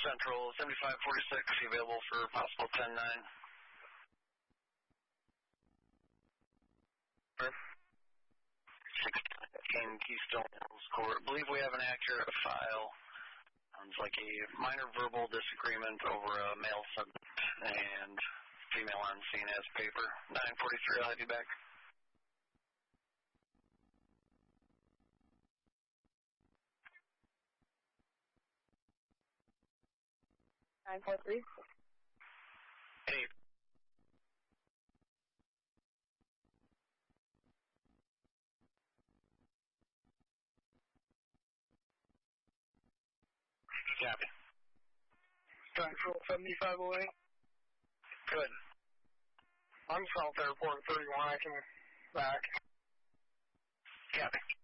Central 7546, available for possible 10-9. 16 Keystone Hills Court. I believe we have an accurate file. It's like a minor verbal disagreement over a male subject and female on scene as paper. 943, I'll have you back. Hey. Copy. Central 7508. Good. I'm South Airport 31. I can back. Copy.